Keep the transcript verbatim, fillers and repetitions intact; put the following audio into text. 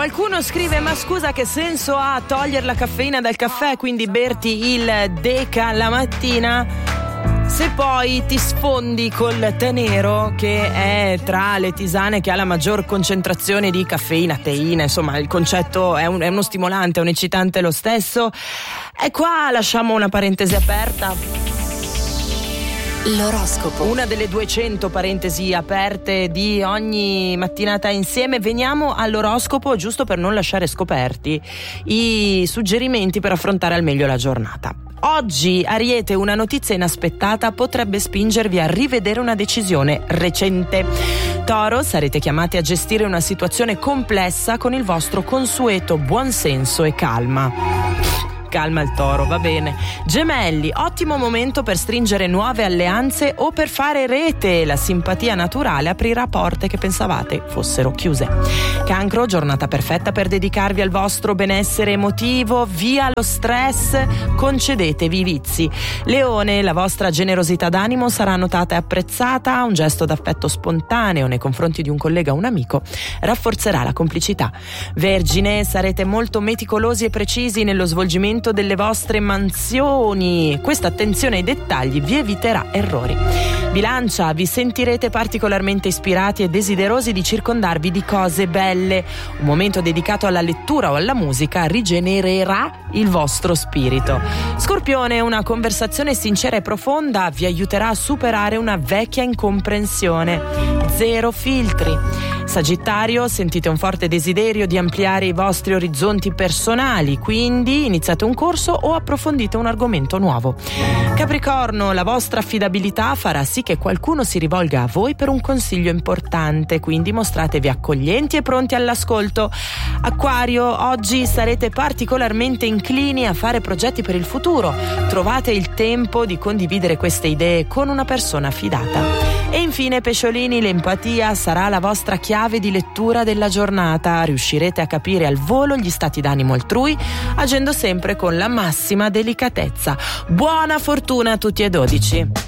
Qualcuno scrive: ma scusa, che senso ha togliere la caffeina dal caffè, quindi berti il Deca la mattina, se poi ti sfondi col tè nero, che è tra le tisane che ha la maggior concentrazione di caffeina, teina, insomma il concetto è, un, è uno stimolante, è un eccitante lo stesso. E qua lasciamo una parentesi aperta. L'oroscopo. Una delle duecento parentesi aperte di ogni mattinata insieme. Veniamo all'oroscopo, giusto per non lasciare scoperti i suggerimenti per affrontare al meglio la giornata. Oggi, Ariete, una notizia inaspettata potrebbe spingervi a rivedere una decisione recente. Toro, sarete chiamati a gestire una situazione complessa con il vostro consueto buonsenso e calma. Calma il toro, va bene. Gemelli, ottimo momento per stringere nuove alleanze o per fare rete. La simpatia naturale aprirà porte che pensavate fossero chiuse. Cancro, giornata perfetta per dedicarvi al vostro benessere emotivo. Via lo stress, concedetevi i vizi. Leone, la vostra generosità d'animo sarà notata e apprezzata. Un gesto d'affetto spontaneo nei confronti di un collega o un amico rafforzerà la complicità. Vergine, sarete molto meticolosi e precisi nello svolgimento delle vostre mansioni. Questa attenzione ai dettagli vi eviterà errori. Bilancia, vi sentirete particolarmente ispirati e desiderosi di circondarvi di cose belle. Un momento dedicato alla lettura o alla musica rigenererà il vostro spirito. Scorpione, una conversazione sincera e profonda vi aiuterà a superare una vecchia incomprensione. Zero filtri. Sagittario, sentite un forte desiderio di ampliare i vostri orizzonti personali, quindi iniziate un corso o approfondite un argomento nuovo. Capricorno, la vostra affidabilità farà sì che qualcuno si rivolga a voi per un consiglio importante, quindi mostratevi accoglienti e pronti all'ascolto. Acquario, oggi sarete particolarmente inclini a fare progetti per il futuro. Trovate il tempo di condividere queste idee con una persona fidata. E infine, pesciolini, l'empatia sarà la vostra chiave di lettura della giornata. Riuscirete a capire al volo gli stati d'animo altrui, agendo sempre con la massima delicatezza. Buona fortuna a tutti e dodici.